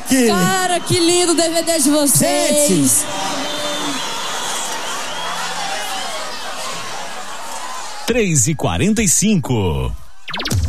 aqui. Cara, que lindo o DVD de vocês. Gente. 3h45.